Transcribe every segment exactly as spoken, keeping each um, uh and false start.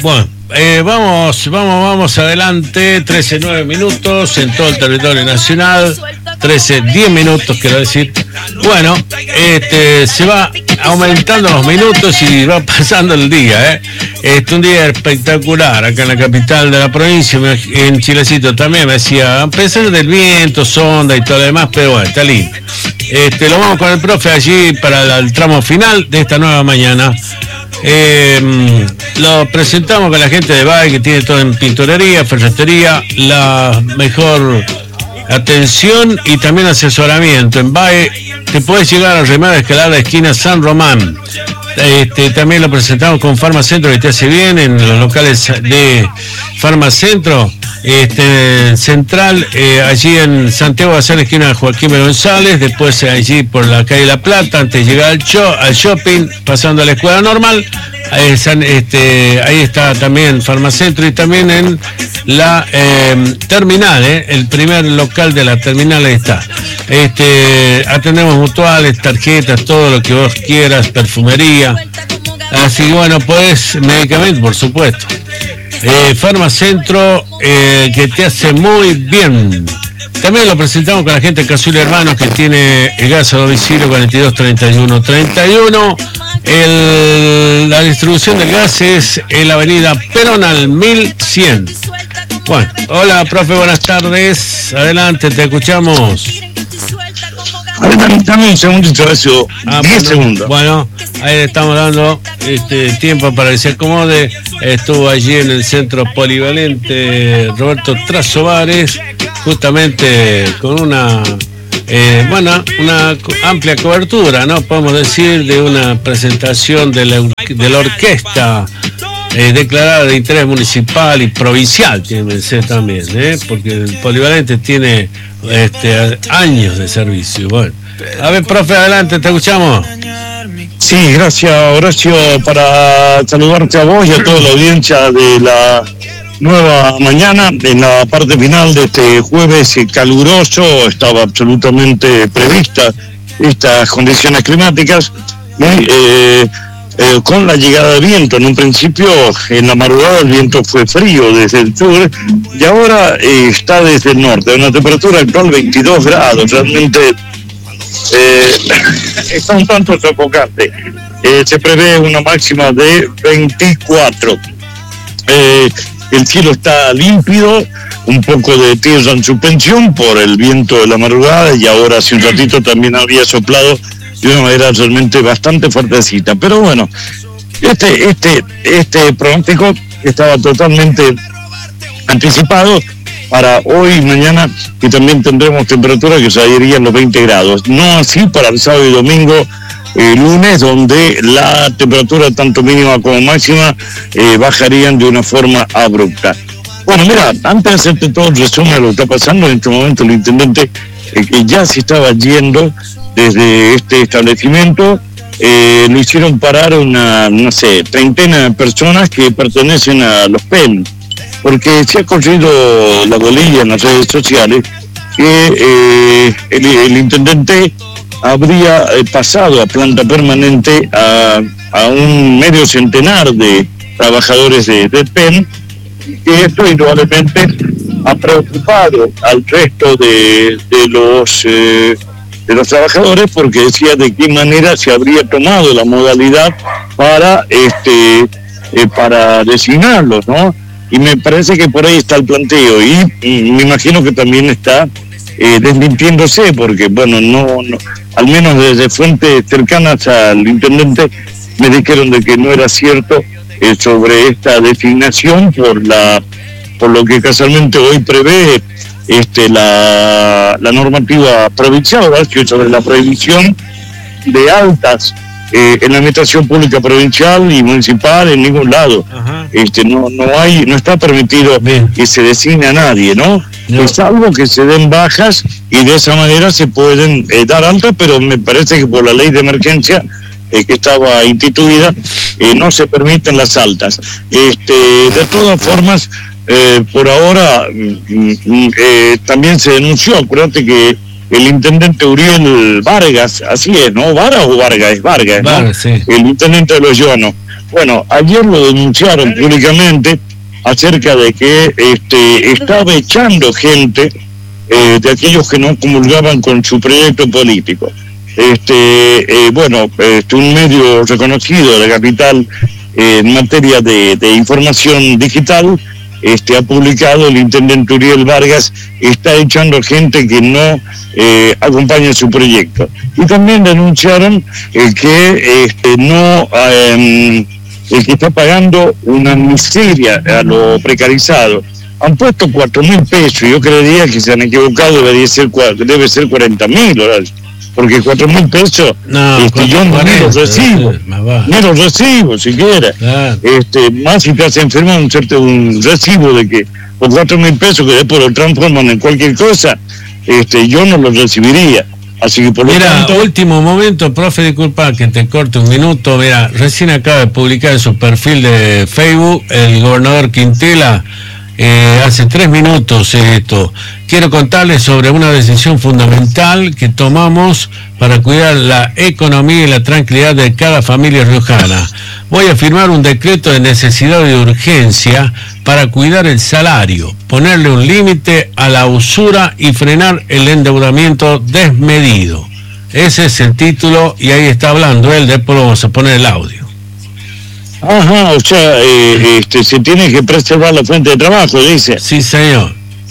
Bueno, eh, vamos, vamos, vamos adelante. trece, nueve minutos en todo el territorio nacional. trece, diez minutos, quiero decir. Bueno, este, se va aumentando los minutos y va pasando el día, ¿eh? Este, un día espectacular acá en la capital de la provincia, en Chilecito también me decía, a pesar del viento, sonda y todo lo demás, pero bueno, está lindo. Este, lo vamos con el profe allí para el, el tramo final de esta nueva mañana. Eh, lo presentamos con la gente de B A E, que tiene todo en pinturería, ferretería, la mejor atención y también asesoramiento. En B A E te puedes llegar a Remar Escalar de esquina San Román. Este, también lo presentamos con Farmacentro, que te hace bien en los locales de Farmacentro. Este, central, eh, allí en Santiago de Hacer, esquina Joaquín B. González, después allí por la calle La Plata, antes de llegar al, show, al shopping, pasando a la escuela normal, eh, este, ahí está también Farmacentro, y también en la eh, terminal, eh, el primer local de la terminal, ahí está. Este, atendemos mutuales, tarjetas, todo lo que vos quieras, perfumería, así que bueno, pues medicamentos, por supuesto. Eh, Farmacentro, eh, que te hace muy bien. También lo presentamos con la gente de Cazul Hermanos, que tiene el gas a domicilio cuarenta y dos treinta y uno treinta y uno. El, la distribución del gas es en la avenida Perón al mil cien. Bueno, hola profe, buenas tardes. Adelante, te escuchamos. Dame un segundito, eso. Ah, diez bueno, segundos. Bueno, ahí le estamos dando este tiempo para que se acomode. Estuvo allí en el centro polivalente Roberto Trasobares, justamente con una eh, bueno, una amplia cobertura, ¿no? Podemos decir, de una presentación de la, de la orquesta eh, declarada de interés municipal y provincial, tiene que ser también, ¿eh? Porque el polivalente tiene este, años de servicio. Bueno, a ver, profe, adelante, te escuchamos. Sí, gracias, Horacio, para saludarte a vos y a toda la audiencia de la nueva mañana. En la parte final de este jueves caluroso estaba absolutamente prevista estas condiciones climáticas, y, eh, eh, con la llegada del viento. En un principio, en la madrugada, el viento fue frío desde el sur y ahora eh, está desde el norte. Una temperatura actual veintidós grados, realmente eh, está un tanto sofocante. Eh, se prevé una máxima de veinticuatro. Eh, el cielo está límpido, un poco de tierra en suspensión por el viento de la madrugada, y ahora hace un ratito también había soplado de una manera realmente bastante fuertecita. Pero bueno, este, este, este pronóstico estaba totalmente anticipado para hoy y mañana, y también tendremos temperaturas que salirían los veinte grados. No así para el sábado y domingo, el lunes, donde la temperatura tanto mínima como máxima eh, bajarían de una forma abrupta. Bueno, mira, antes de hacerte todo el resumen de lo que está pasando, en este momento el intendente, eh, que ya se estaba yendo desde este establecimiento, eh, lo hicieron parar una, no sé, treintena de personas que pertenecen a los P E N, porque se ha corrido la bolilla en las redes sociales que eh, el, el intendente habría eh, pasado a planta permanente a, a un medio centenar de trabajadores de, de P E N, que esto indudablemente ha preocupado al resto de, de los eh, de los trabajadores, porque decía de qué manera se habría tomado la modalidad para este eh, para designarlos, ¿no? Y me parece que por ahí está el planteo, y, y me imagino que también está eh, desmintiéndose, porque bueno, no, no al menos desde fuentes cercanas al intendente me dijeron de que no era cierto eh, sobre esta designación por la por lo que casualmente hoy prevé este la, la normativa provincial, ¿verdad?, sobre la prohibición de altas eh, en la administración pública provincial y municipal en ningún lado. Ajá. Este no no hay no está permitido Bien. que se designe a nadie, ¿no? No. Es algo que se den bajas y de esa manera se pueden eh, dar altas, pero me parece que por la ley de emergencia eh, que estaba instituida eh, no se permiten las altas. Este, de todas formas, eh, por ahora mm, eh, también se denunció, acuérdate que el intendente Uriel Vargas, así es, ¿no? ¿Vara o Vargas? Es Vargas, ¿no? Vargas, sí. El intendente de Los Llanos. Bueno, ayer lo denunciaron públicamente acerca de que este, estaba echando gente eh, de aquellos que no comulgaban con su proyecto político. Este, eh, bueno, este, un medio reconocido de la capital eh, en materia de, de información digital, este, ha publicado el intendente Uriel Vargas está echando gente que no eh, acompaña su proyecto. Y también denunciaron eh, que este, no eh, el que está pagando una miseria a lo precarizado. Han puesto cuatro mil pesos, yo creería que se han equivocado, debería ser, debe ser cuarenta mil dólares. Porque cuatro mil pesos, no, este, yo no ni los recibo, ni los recibo siquiera. Claro. Este, más si te hacen firmar un cierto un recibo de que por cuatro mil pesos que después lo transforman en cualquier cosa, este, yo no lo recibiría. Así que por lo mira, tanto... último momento, profe, disculpa que te corte un minuto. Mira, recién acaba de publicar en su perfil de Facebook el gobernador Quintela. Eh, hace tres minutos esto. Quiero contarles sobre una decisión fundamental que tomamos para cuidar la economía y la tranquilidad de cada familia riojana. Voy a firmar un decreto de necesidad y de urgencia para cuidar el salario, ponerle un límite a la usura y frenar el endeudamiento desmedido. Ese es el título y ahí está hablando él, después vamos a poner el audio. Ajá, o sea, eh, este, se tiene que preservar la fuente de trabajo, dice. Sí, señor.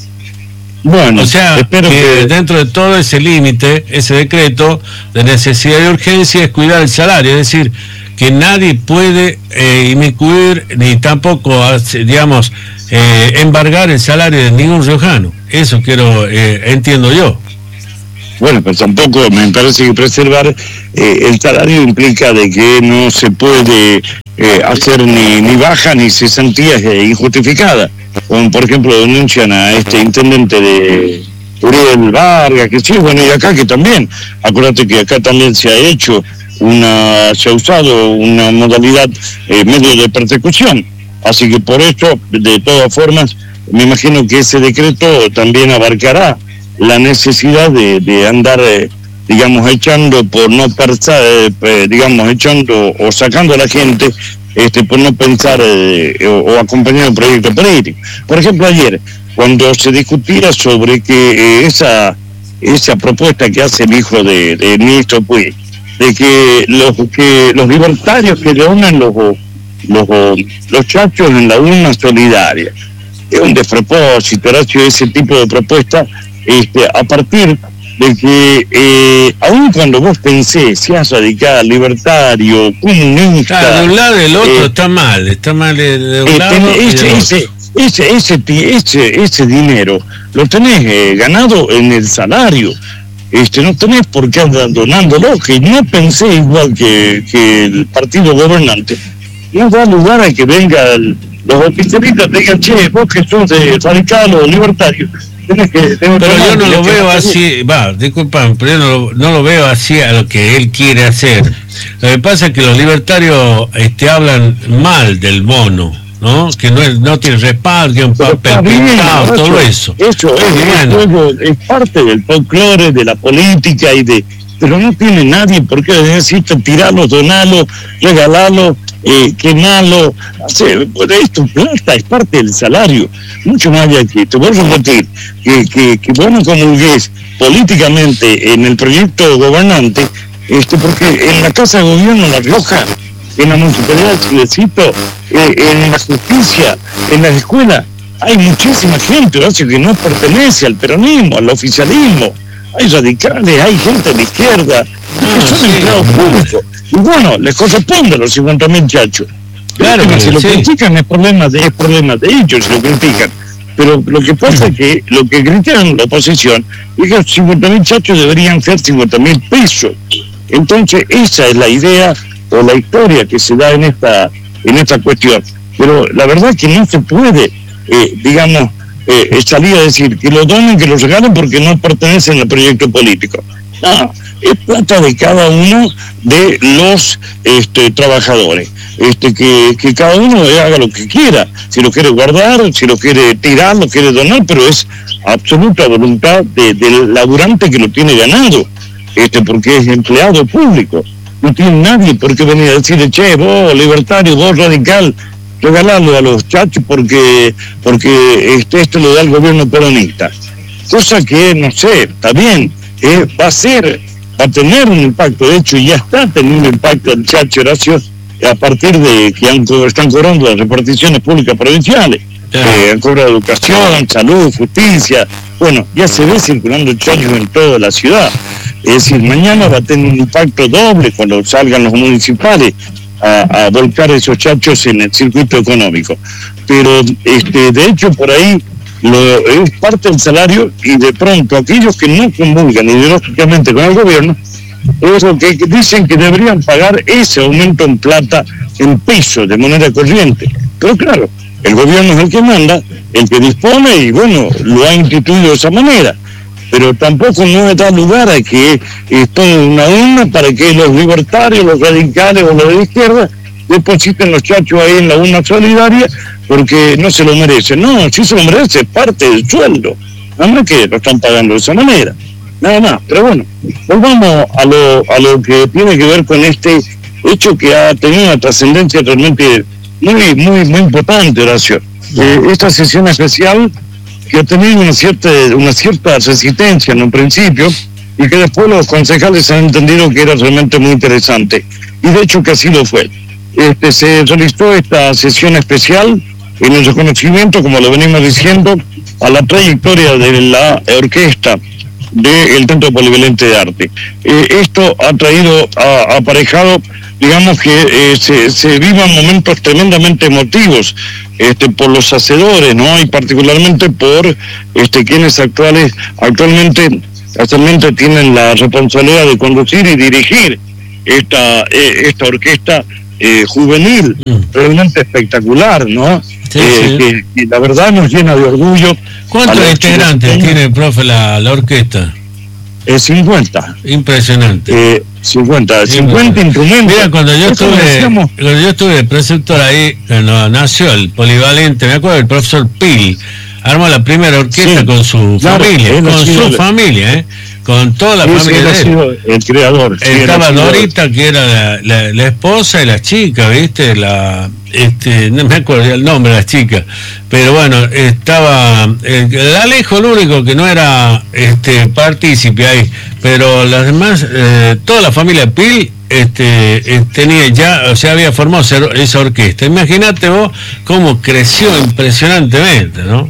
Bueno, o sea, espero que, que dentro de todo ese límite, ese decreto de necesidad y urgencia es cuidar el salario, es decir, que nadie puede eh, inmiscuir ni tampoco, digamos, eh, embargar el salario de ningún riojano. Eso quiero, eh, entiendo yo. Bueno, pues tampoco me parece que preservar eh, el salario implica de que no se puede eh, hacer ni, ni baja ni cesantías eh, injustificadas. Como por ejemplo denuncian a este intendente de Uriel Vargas, que sí, bueno, y acá que también, acuérdate que acá también se ha hecho una, se ha usado una modalidad eh, medio de persecución. Así que por esto, de todas formas, me imagino que ese decreto también abarcará la necesidad de, de andar, eh, digamos, echando por no pensar, eh, digamos, echando o sacando a la gente este, por no pensar eh, o, o acompañar un proyecto político. Por ejemplo, ayer, cuando se discutía sobre que eh, esa esa propuesta que hace el hijo del de ministro Puig, de que los que los libertarios que donan los los, los chachos en la urna solidaria, es un despropósito, Horacio, ese tipo de propuesta. Este, a partir de que eh, aun cuando vos pensés, seas radical, libertario, comunista, claro, de un lado del otro eh, está mal, está mal de, de un eh, lado ten, y ese, de ese, ese, ese, ese, ese dinero lo tenés eh, ganado en el salario, este, no tenés por qué andar donándolo, que no pensé igual que, que el partido gobernante, no da lugar a que vengan los oficialistas, digan, che, vos que sos de radical o libertario, que, pero yo no lo veo así, va, disculpame, pero yo no lo, no lo veo así a lo que él quiere hacer. Lo que pasa es que los libertarios este, hablan mal del bono, ¿no? Que no, es, no tiene respaldo, que es un papel pintado, todo eso. Eso es, bueno. es, es parte del folclore, de la política y de... Pero no tiene nadie por qué necesita tirarlo, donarlo, regalarlo, eh, quemarlo, hacer, esto, plata, es parte del salario, mucho más allá que, te voy a repetir, que, que, que vos no comulgues políticamente en el proyecto gobernante, este, porque en la Casa de Gobierno, en La Rioja, en la Municipalidad de Chilecito, eh, en la justicia, en las escuelas, hay muchísima gente, Horacio, que no pertenece al peronismo, al oficialismo. Hay radicales, hay gente de la izquierda, que son empleados públicos. Y bueno, les corresponde a los cincuenta mil chachos. Claro, que si lo sí. critican es problema de, es problema de ellos, si lo critican. Pero lo que pasa es que lo que critican la oposición es que los cincuenta mil chachos deberían ser cincuenta mil pesos. Entonces, esa es la idea o la historia que se da en esta, en esta cuestión. Pero la verdad es que no se puede, eh, digamos, Eh, salir a decir que lo donen, que lo regalen porque no pertenecen al proyecto político. No, es plata de cada uno de los este, trabajadores. Este, que, que cada uno haga lo que quiera, si lo quiere guardar, si lo quiere tirar, lo quiere donar, pero es absoluta voluntad de, del laburante que lo tiene ganado, este, porque es empleado público. No tiene nadie por qué venir a decirle, che, vos libertario, vos radical, regalarlo a los chachos porque, porque este, esto lo da el gobierno peronista. Cosa que, no sé, está bien, eh, va a ser, va a tener un impacto, de hecho ya está teniendo impacto el chacho Horacio, a partir de que han, están cobrando las reparticiones públicas provinciales, eh, han cobrado educación, salud, justicia, bueno, ya se ve circulando chachos en toda la ciudad. Es decir, mañana va a tener un impacto doble cuando salgan los municipales a, a volcar esos chachos en el circuito económico. Pero, este, de hecho, por ahí lo, es parte del salario y de pronto aquellos que no comulgan ideológicamente con el gobierno, eso que dicen que deberían pagar ese aumento en plata, en pesos, de moneda corriente. Pero claro, el gobierno es el que manda, el que dispone y bueno, lo ha instituido de esa manera. Pero tampoco no da lugar a que estén una urna para que los libertarios, los radicales o los de la izquierda depositen los chachos ahí en la urna solidaria porque no se lo merecen. No, si se lo merece, es parte del sueldo. Nada más que lo están pagando de esa manera. Nada más, pero bueno, volvamos a lo, a lo que tiene que ver con este hecho que ha tenido una trascendencia realmente muy, muy, muy importante, Horacio. Eh, esta sesión especial que ha tenido una cierta, una cierta resistencia en un principio y que después los concejales han entendido que era realmente muy interesante. Y de hecho que así lo fue. Este, se realizó esta sesión especial en el reconocimiento, como lo venimos diciendo, a la trayectoria de la orquesta del Centro Polivalente de Arte. Eh, esto ha traído a, aparejado, digamos que eh, se, se vivan momentos tremendamente emotivos este, por los hacedores, ¿no? Y particularmente por este, quienes actuales, actualmente, actualmente tienen la responsabilidad de conducir y dirigir esta, eh, esta orquesta eh, juvenil, mm. realmente espectacular, ¿no? Sí, eh, sí. Que, que la verdad nos llena de orgullo. ¿Cuántos integrantes tiene, profe, la, la orquesta? Eh, cincuenta. Impresionante. Eh, cincuenta, cincuenta instrumentos. Mira, cuando yo estuve, cuando yo estuve de preceptor ahí, cuando nació el polivalente, me acuerdo del profesor Pil, armó la primera orquesta sí, con su claro, familia, con su el... familia, ¿eh? Con toda la sí, familia sí, de él. El creador. Sí, estaba Dorita, que era la, la, la esposa y la chica, ¿viste? La, este, no me acuerdo el nombre de la chica, pero bueno, estaba el, el Alejo, el único que no era este partícipe ahí, pero las demás, eh, toda la familia Pil este, eh, tenía ya, o sea, había formado esa orquesta. Imagínate vos cómo creció impresionantemente, ¿no?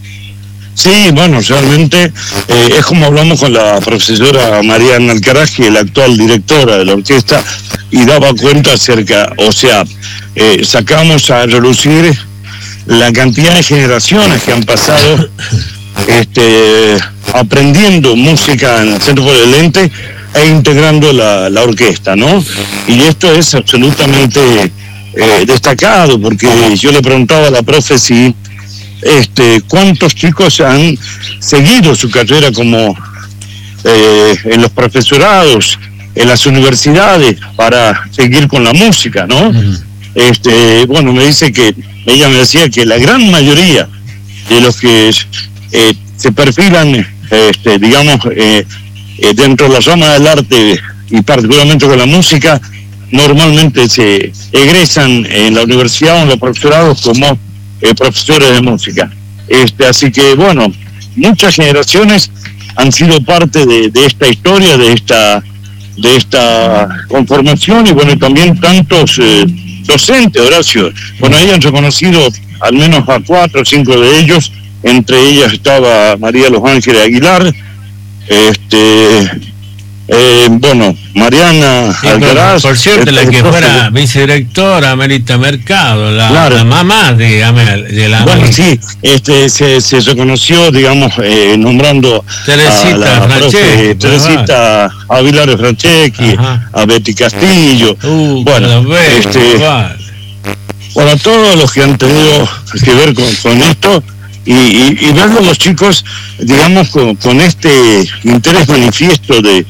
Sí, bueno, realmente eh, es como hablamos con la profesora Mariana Alcaraz, que es la actual directora de la orquesta, y daba cuenta acerca, o sea, eh, sacamos a relucir la cantidad de generaciones que han pasado este, aprendiendo música en el Centro Polivalente e integrando la, la orquesta, ¿no? Y esto es absolutamente eh, destacado, porque yo le preguntaba a la profe si Este, cuántos chicos han seguido su carrera como eh, en los profesorados, en las universidades, para seguir con la música, ¿no? Uh-huh. Este, bueno, me dice que, ella me decía que la gran mayoría de los que eh, se perfilan, este, digamos, eh, eh, dentro de la rama del arte y particularmente con la música, normalmente se egresan en la universidad o en los profesorados como Eh, profesores de música. Este, así que bueno, muchas generaciones han sido parte de, de esta historia, de esta de esta conformación, y bueno, también tantos eh, docentes, Horacio. Bueno, ahí han reconocido al menos a cuatro o cinco de ellos, entre ellas estaba María Los Ángeles Aguilar, este Eh, bueno, Mariana sí, Alcaraz. Por cierto, la que fuera vicedirectora, Melita Mercado, la, claro. la mamá de, de la... Bueno, sí, este, se, se reconoció, digamos, eh, nombrando Teresita a la Franceschi, profe, Teresita Aguilar Franceschi, a Betty Castillo. Uh, bueno, ve, este, bueno, a todos los que han tenido que ver con, con esto, y, y, y verlo los chicos, digamos, con, con este interés manifiesto de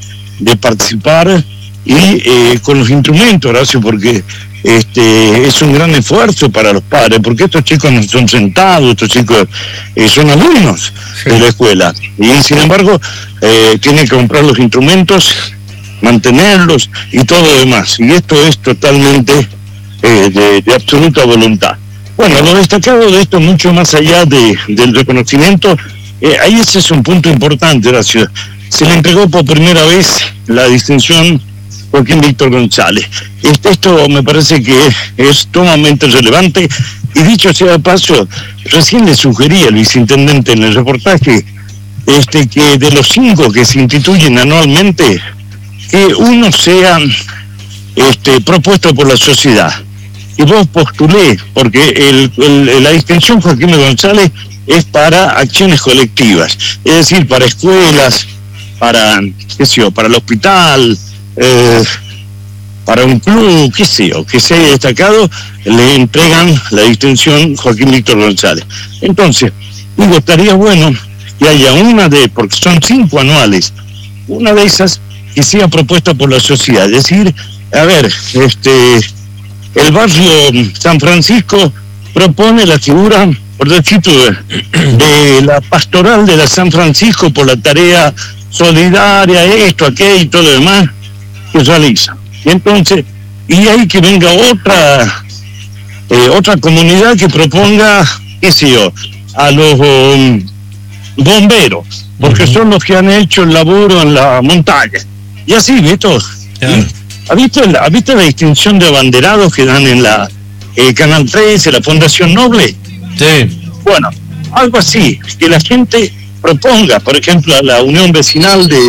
de participar y eh, con los instrumentos, Horacio, porque este es un gran esfuerzo para los padres, porque estos chicos no son sentados, estos chicos eh, son alumnos sí. de la escuela, y sin embargo eh, tienen que comprar los instrumentos, mantenerlos y todo lo demás, y esto es totalmente eh, de, de absoluta voluntad. Bueno, lo destacado de esto, mucho más allá de, del reconocimiento, eh, ahí ese es un punto importante, Horacio. Se le entregó por primera vez la distinción Joaquín Víctor González. Este, esto me parece que es sumamente relevante, y dicho sea de paso, recién le sugería al viceintendente en el reportaje este, que de los cinco que se instituyen anualmente, que uno sea este, propuesto por la sociedad. Y vos postulé, porque el, el, la distinción Joaquín González es para acciones colectivas, es decir, para escuelas, para, qué sé yo, para el hospital, eh, para un club, qué sé yo, que se haya destacado, le entregan la distinción Joaquín Víctor González. Entonces, digo, estaría bueno que haya una de, porque son cinco anuales, una de esas que sea propuesta por la sociedad. Es decir, a ver, este, el barrio San Francisco propone la figura, por decirlo, de la pastoral de la San Francisco por la tarea solidaria, esto, aquello y todo lo demás que realiza. Y entonces, y hay que venga otra eh, otra comunidad que proponga, qué sé yo, a los um, bomberos, porque uh-huh. son los que han hecho el laburo en la montaña. Y así, ¿viste? Yeah. ¿Has visto, ¿Has visto la distinción de abanderados que dan en la eh, Canal trece, la Fundación Noble? Sí. Bueno, algo así, que la gente proponga, por ejemplo, a la Unión Vecinal de,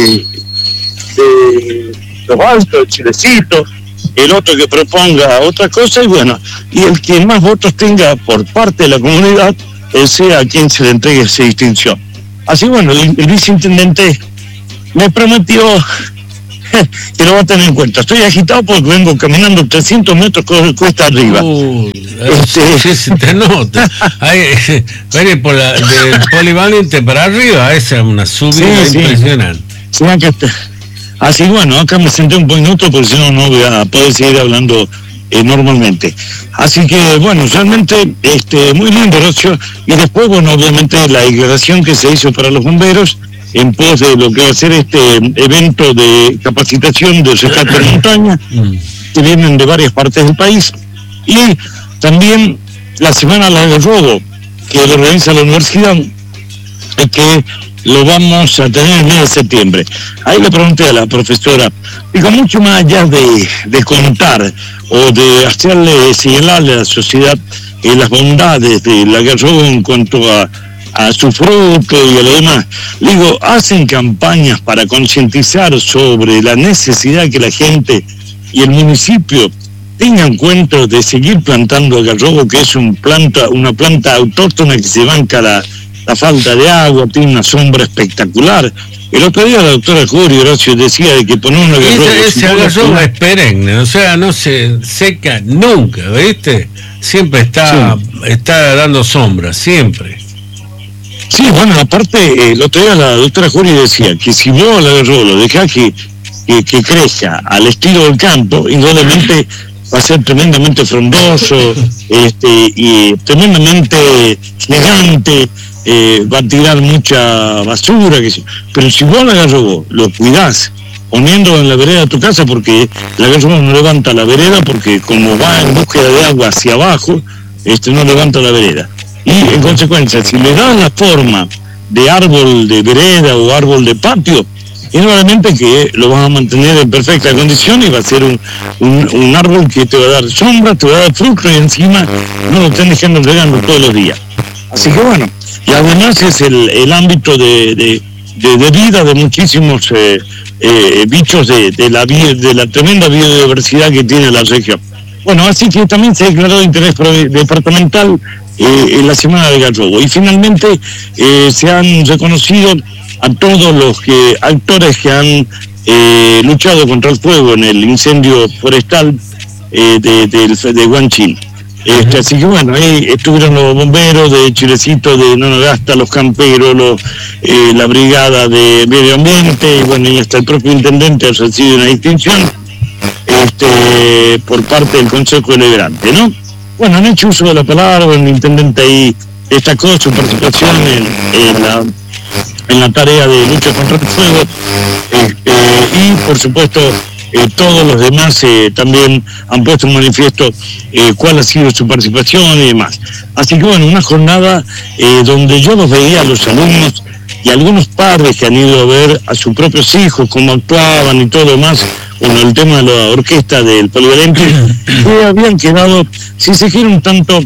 de Los Altos, de Chilecito, el otro que proponga otra cosa, y bueno, y el que más votos tenga por parte de la comunidad, eh, sea a quien se le entregue esa distinción. Así, bueno, el, el viceintendente me prometió que lo va a tener en cuenta. Estoy agitado porque vengo caminando trescientos metros cuesta arriba. Uh, este... sí, se te nota. Hay, vení por la, del Polivalente para arriba, esa es una subida sí, impresionante. Sí. Sí, que te... Así, bueno, acá me senté un minuto porque si no, no voy a poder seguir hablando eh, normalmente. Así que, bueno, realmente este, muy lindo, Horacio. Y después, bueno, obviamente la declaración que se hizo para los bomberos en pos de lo que va a ser este evento de capacitación de rescate de montaña, que vienen de varias partes del país, y también la Semana del Algarrobo, que lo organiza la universidad, que lo vamos a tener en el mes de septiembre. Ahí le pregunté a la profesora, digo, mucho más allá de, de contar o de hacerle señalarle a la sociedad eh, las bondades del algarrobo en cuanto a a su fruto y a lo demás. Digo, hacen campañas para concientizar sobre la necesidad que la gente y el municipio tengan cuenta de seguir plantando algarrobo, que es un planta, una planta autóctona que se banca la, la falta de agua, tiene una sombra espectacular. El otro día la doctora Julio Horacio decía de que poner un algarrobo... Ese, ese algarrobo es perenne, o sea, no se seca nunca, ¿viste? Siempre está, sí. está dando sombra, siempre. Sí, bueno, aparte, eh, el otro día la doctora Julio decía que si vos al algarrobo lo dejás que, que, que crezca al estilo del campo, indudablemente va a ser tremendamente frondoso, este, y tremendamente gigante, eh, va a tirar mucha basura, que sí. Pero si vos al algarrobo lo cuidás poniéndolo en la vereda de tu casa, porque el algarrobo no levanta la vereda, porque como va en búsqueda de agua hacia abajo, este no levanta la vereda. Y en consecuencia, si le dan la forma de árbol de vereda o árbol de patio, indudablemente que lo vas a mantener en perfecta condición y va a ser un, un, un árbol que te va a dar sombra, te va a dar fruto y encima no lo estén dejando regando todos los días. Así que bueno, y además es el, el ámbito de, de, de, de vida de muchísimos eh, eh, bichos de, de, la, de la tremenda biodiversidad que tiene la región. Bueno, así que también se ha declarado interés departamental Eh, en la Semana del Algarrobo, y finalmente eh, se han reconocido a todos los que actores que han eh, luchado contra el fuego en el incendio forestal eh, de, de, de Huanchín. Este, así que bueno, ahí estuvieron los bomberos de Chilecito, de Nonogasta, los camperos, los, eh, la brigada de medio ambiente, y bueno, y hasta el propio intendente ha recibido una distinción este, por parte del Consejo Deliberante, ¿no? Bueno, han hecho uso de la palabra, el intendente ahí destacó su participación en, en, la, en la tarea de lucha contra el fuego, este, y por supuesto Eh, todos los demás eh, también han puesto en manifiesto eh, cuál ha sido su participación y demás. Así que bueno, una jornada eh, donde yo los veía a los alumnos y algunos padres que han ido a ver a sus propios hijos, cómo actuaban y todo lo demás, bueno, el tema de la orquesta del polivalente, que habían quedado, si se quiere, un tanto,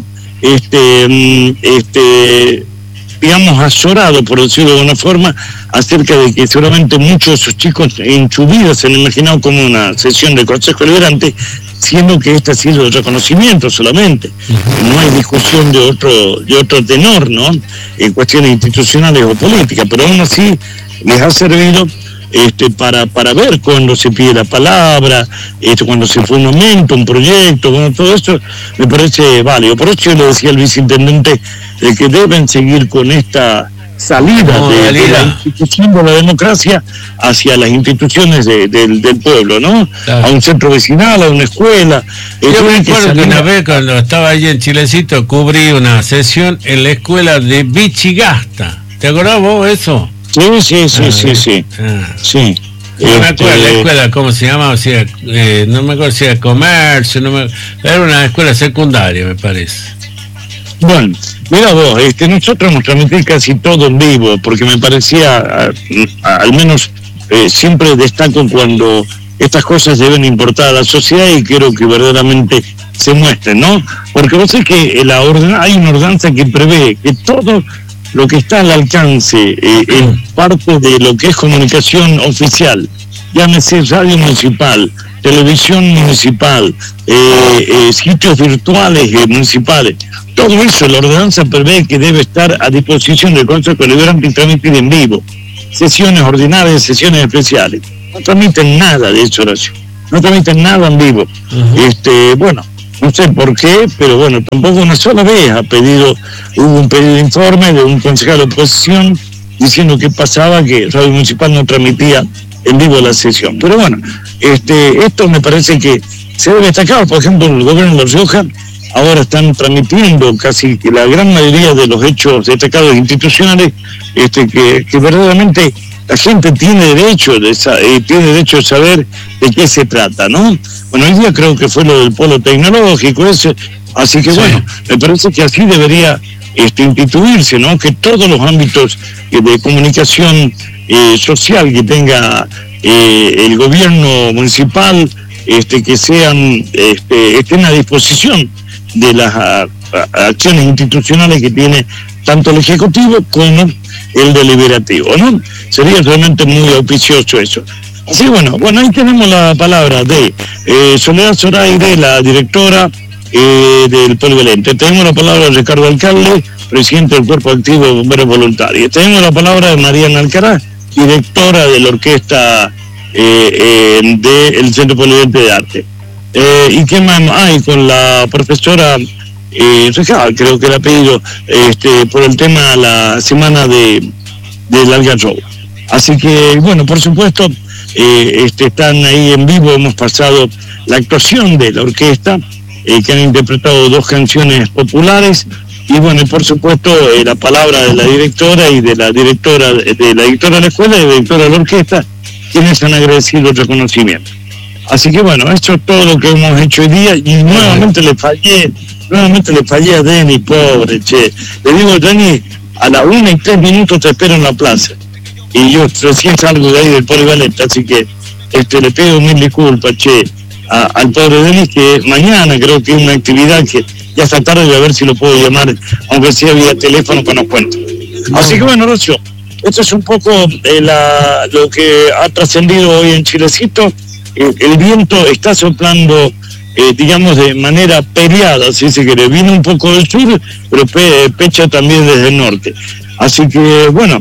este, este digamos, azorado, por decirlo de alguna forma, acerca de que seguramente muchos de esos chicos en su vida se han imaginado como una sesión del Consejo Deliberante, siendo que este ha sido el reconocimiento solamente. No hay discusión de otro, de otro tenor, ¿no?, en cuestiones institucionales o políticas, pero aún así les ha servido este, para, para ver cuando se pide la palabra, este, cuando se fue un aumento, un proyecto, bueno, todo esto me parece válido. Por eso yo le decía al viceintendente de que deben seguir con esta salida no, de, de la institución de la democracia hacia las instituciones de, de, del pueblo, ¿no? Claro. A un centro vecinal, a una escuela. Yo me acuerdo que una vez cuando estaba allí en Chilecito cubrí una sesión en la escuela de Vichigasta. ¿Te acordás vos eso? Sí, sí, sí, ah, sí, sí. Ah. Sí. No me acuerdo la escuela, ¿cómo se llamaba? O sea, eh, no me acuerdo si era comercio, no me... era una escuela secundaria, me parece. Bueno, mira vos, este, nosotros nos transmitimos casi todo en vivo, porque me parecía, a, a, al menos eh, siempre destaco cuando estas cosas deben importar a la sociedad y quiero que verdaderamente se muestren, ¿no? Porque vos sabés que la orden, hay una ordenanza que prevé que todo lo que está al alcance eh, en parte de lo que es comunicación oficial, llámese radio municipal, televisión municipal, eh, eh, sitios virtuales eh, municipales, todo eso la ordenanza prevé que debe estar a disposición del Consejo Deliberante y transmitir en vivo. Sesiones ordinarias, sesiones especiales. No transmiten nada de eso, Horacio. No transmiten nada en vivo. Uh-huh. Este, bueno, no sé por qué, pero bueno, tampoco una sola vez ha pedido, hubo un pedido de informe de un concejal de oposición diciendo que pasaba, que Radio Municipal no transmitía en vivo la sesión. Pero bueno, este, esto me parece que se debe destacar. Por ejemplo, el gobierno de La Rioja ahora están transmitiendo casi que la gran mayoría de los hechos destacados institucionales, este, que, que verdaderamente la gente tiene derecho de eh, tiene derecho de saber de qué se trata, ¿no? Bueno, hoy día creo que fue lo del polo tecnológico ese, así que sí. Bueno, me parece que así debería este, instituirse, ¿no? Que todos los ámbitos de comunicación eh, social que tenga eh, el gobierno municipal, este, que sean este, estén a disposición de las a, a, acciones institucionales que tiene tanto el Ejecutivo como el Deliberativo, ¿no? Sería realmente muy auspicioso eso. Así bueno, bueno, ahí tenemos la palabra de eh, Soledad Zoraire, la directora eh, del Polivalente. Tenemos la palabra de Ricardo Alcalde, presidente del Cuerpo Activo de Bomberos Voluntarios. Tenemos la palabra de Mariana Alcaraz, directora de la orquesta eh, eh, del Centro Polivalente de Arte. Eh, ¿Y qué más hay con la profesora eh, Rejal, creo que le ha pedido este, por el tema la semana de del Algarrobo? Así que, bueno, por supuesto, eh, este, están ahí en vivo, hemos pasado la actuación de la orquesta, eh, que han interpretado dos canciones populares, y bueno, y por supuesto, eh, la palabra de la directora y de la directora de la directora de la escuela y de la directora de la orquesta, quienes han agradecido el reconocimiento. Así que bueno, esto es todo lo que hemos hecho hoy día, y nuevamente le fallé, nuevamente le fallé a Denny, pobre, che. Le digo, Denny, a la una y tres minutos te espero en la plaza. Y yo recién salgo de ahí del Polivalente, así que este, le pido mil disculpas, che, a, al pobre Denis, que mañana creo que es una actividad que ya esta tarde voy a ver si lo puedo llamar, aunque sea vía teléfono, que nos cuente. Así que bueno, Rocio, esto es un poco eh, la, lo que ha trascendido hoy en Chilecito. El, el viento está soplando, eh, digamos, de manera peleada, si se quiere. Viene un poco del sur, pero pe, pecha también desde el norte. Así que, bueno,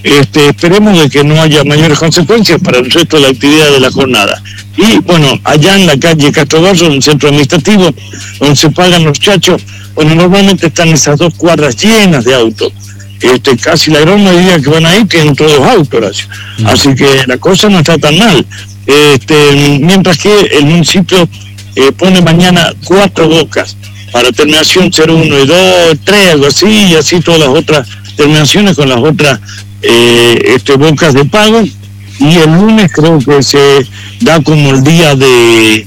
este, esperemos de que no haya mayores consecuencias para el resto de la actividad de la jornada. Y bueno, allá en la calle Castro Barros, en el centro administrativo, donde se pagan los chachos, bueno, normalmente están esas dos cuadras llenas de autos. Este, casi la gran mayoría que van ahí tienen todos autos, Horacio. Así que la cosa no está tan mal. Este, mientras que el municipio eh, pone mañana cuatro bocas para terminación cero uno y dos, tres, algo así, y así todas las otras terminaciones con las otras eh, este, bocas de pago. Y el lunes creo que se da como el día de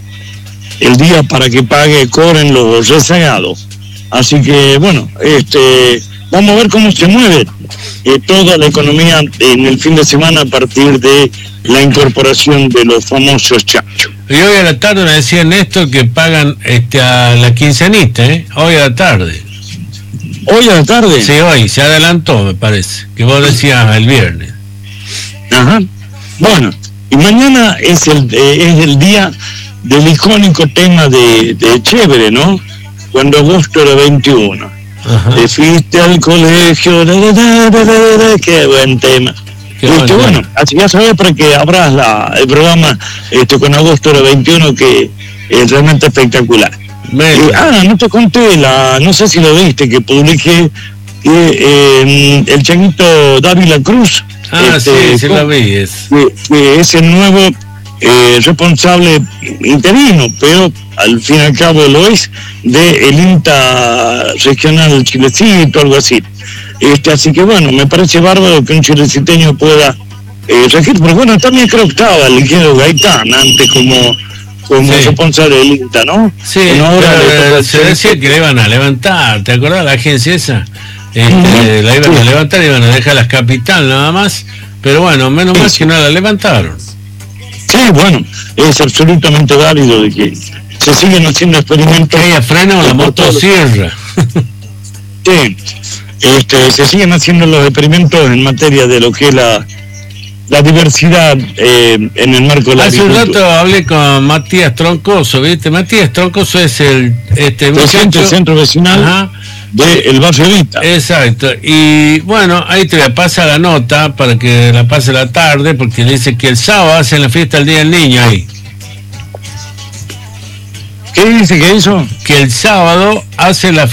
el día para que pague, cobren los rezagados. Así que bueno, este vamos a ver cómo se mueve eh, toda la economía en el fin de semana a partir de la incorporación de los famosos chachos. Y hoy a la tarde me decía Néstor que pagan este, a la quincenita, ¿eh? Hoy a la tarde. ¿Hoy a la tarde? Sí, hoy, se adelantó, me parece, que vos decías el viernes. Ajá. Bueno, y mañana es el eh, es el día del icónico tema de, de Chévere, ¿no? Cuando agosto era veintiuno. Ajá. Te fuiste al colegio, da, da, da, da, da, da, qué buen tema. Qué este, bueno, bueno, así ya sabes para que abras la, el programa este, con agosto era veintiuno, que es realmente espectacular. Eh, ah, no te conté, la, no sé si lo viste, que publiqué que eh, el changuito Dávila Cruz. Ah, este, sí, sí lo vi. Es, que, que es el nuevo eh, responsable interino, pero al fin y al cabo lo es, de el INTA regional Chilecito, algo así. Este, así que bueno, me parece bárbaro que un chileciteño pueda eh, regir, porque bueno, también creo que estaba el ingeniero Gaitán antes como, como sí. responsable del INTA, ¿no? Sí, bueno, ahora pero, se decía que le iban a levantar, ¿te acordás la agencia esa? Este, uh-huh. La iban sí. a levantar, iban a dejar las capital nada más, pero bueno, menos sí. mal que no la levantaron. Sí, bueno, es absolutamente válido de que se siguen haciendo experimentos. Ella frena o la motosierra. Sí, este, se siguen haciendo los experimentos en materia de lo que es la, la diversidad eh, en el marco de la Hace agricultura. un rato hablé con Matías Troncoso, ¿viste? Matías Troncoso es el este presidente del centro vecinal. Ajá. De el barrio Vita. Exacto, y bueno, ahí te la pasa la nota para que la pase la tarde, porque dice que el sábado hacen la fiesta del Día del Niño ahí. ¿Qué dice que hizo? Que el sábado hace la